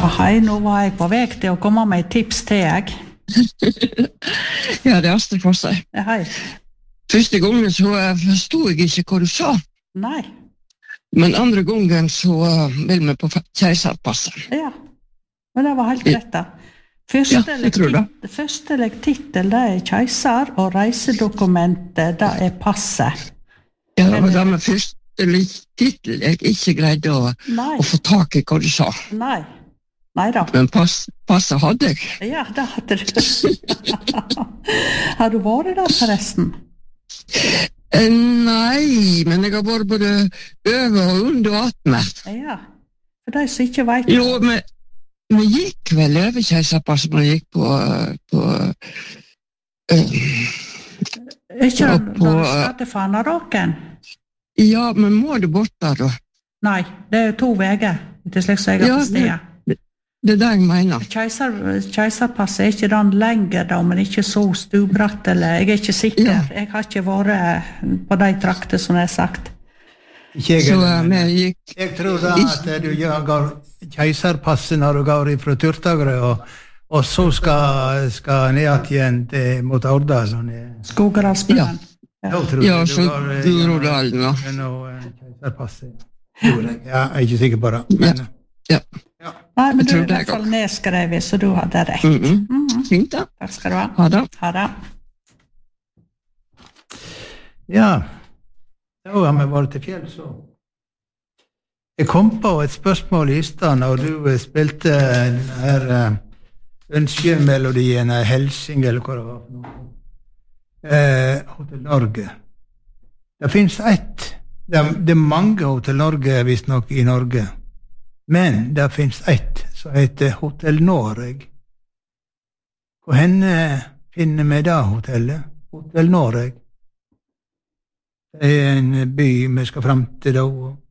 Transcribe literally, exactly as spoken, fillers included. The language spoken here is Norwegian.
hei, nå var jeg på vei til å komme med et tips til jeg. Ja, det er Astrid Fosse. Ja, hei. Første gangen så forstod jeg ikke hva du sa. Nei. Men andre gangen så vil vi på keiserpasset. Ja, men det var helt rett da. Første, Ja, jeg tror det. tit- første titel, det er keiser, og reisedokumentet, det er passet. Ja, det var det med første titel jeg ikke greide å, Nei, å få tak i hva du sa. nei. Nei da. Men pass, passet hadde jeg. Ja, det hadde du. Har du vært der forresten? Eh, Nei, men jeg har vært både over og under vattnet. Ja, for de som ikke vet. Jo, men vi gikk vel over keiserpasset, men vi gikk på, på øh, Ikke Ja, når på- du skal til Fanaråken? ja, men må du bort der da? Nei, det er to veger, til slik som jeg har Ja, forstått. Det er det jeg mener. Keiser, keiserpasset er ikke den lenger da, men ikke så stubratt, eller jeg er ikke sikker. Ja. Jeg har ikke vært på de trakter som jeg har sagt. Ikke jeg, Så heller, øh, men vi gikk, jeg tror da at du går keiserpasset når du går fra Turtagre, og, og så skal, skal ned igjen til, mot Årdal. og ned. Skogeralsbjørn. Da tror ja, jeg så går, eh, Groruddalen, ja. gjennom, eh, keiserpasset. Tror jeg. Ja, jeg er ikke sikker på det. Men, Ja. ja. Nei, men Jeg du tror er i det hvert er fall nedskrevet, så du hadde rett. Mhm. Mhm. Fint da. Takk skal du ha. Ha det. Ha det. Ja, da har vi vært til fjells. så. Jeg kom på et spørsmål i stad når du eh, spilte den her eh, ønskemelodien, eh, Helsing, eller hva det var for noe. Eh, Hotel Norge. Det finnes ett. Det er, det er mange Hotel Norge, visst nok, i Norge. Men det finnes ett som heter Hotel Noreg. Hvor henne finner vi da hotellet? Hotel Noreg. Det er en by vi skal frem til da.